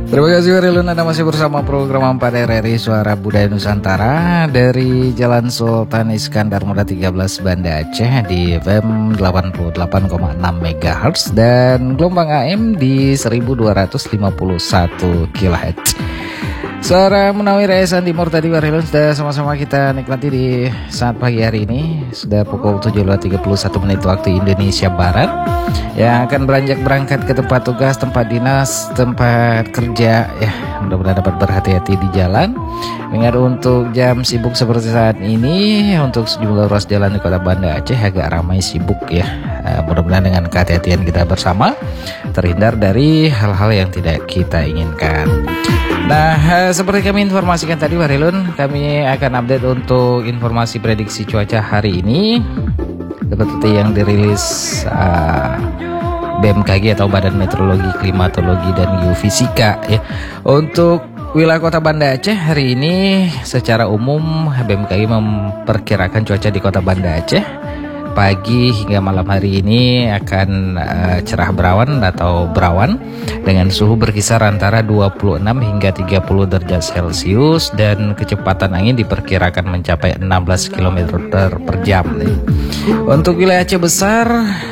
Terima kasih Warilun, Anda masih bersama program 4 RRI Suara Budaya Nusantara dari Jalan Sultan Iskandar Muda 13 Banda Aceh di FM 88,6 MHz dan gelombang AM di 1251 kHz. Suara Munawir Esan Timur tadi Warilun sudah sama-sama kita nikmati di saat pagi hari ini. Sudah pukul 7.31 menit waktu Indonesia Barat. Yang akan berangkat ke tempat tugas, tempat dinas, tempat kerja ya. Mudah-mudahan dapat berhati-hati di jalan. Ingat untuk jam sibuk seperti saat ini, untuk sejumlah ruas jalan di Kota Banda Aceh agak ramai sibuk ya. Mudah-mudahan dengan kehati-hatian kita bersama terhindar dari hal-hal yang tidak kita inginkan. Nah, seperti kami informasikan tadi Warilun, kami akan update untuk informasi prediksi cuaca hari ini seperti yang dirilis BMKG atau Badan Meteorologi, Klimatologi dan Geofisika ya. Untuk wilayah Kota Banda Aceh hari ini secara umum BMKG memperkirakan cuaca di Kota Banda Aceh pagi hingga malam hari ini akan cerah berawan atau berawan dengan suhu berkisar antara 26 hingga 30 derajat Celcius dan kecepatan angin diperkirakan mencapai 16 km per jam nih. Untuk wilayah Aceh besar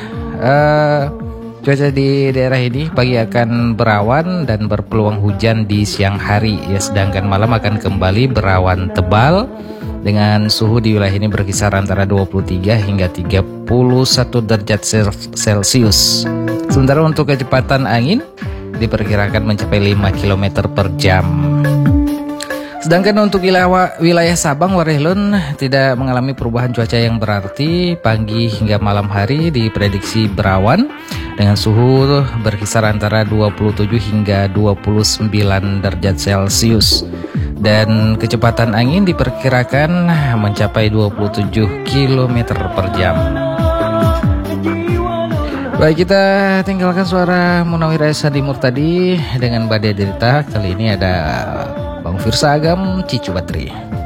cuaca di daerah ini pagi akan berawan dan berpeluang hujan di siang hari ya, sedangkan malam akan kembali berawan tebal dengan suhu di wilayah ini berkisar antara 23 hingga 31 derajat Celcius. Sementara untuk kecepatan angin diperkirakan mencapai 5 km per jam. Sedangkan untuk wilayah Sabang Warilun tidak mengalami perubahan cuaca yang berarti. Pagi hingga malam hari diprediksi berawan dengan suhu berkisar antara 27 hingga 29 derajat Celcius. Dan kecepatan angin diperkirakan mencapai 27 km per jam. Baik, kita tinggalkan suara Munawir Esan Timur tadi dengan badai derita. Kali ini ada Bang Firsa Agam Cicu Batri.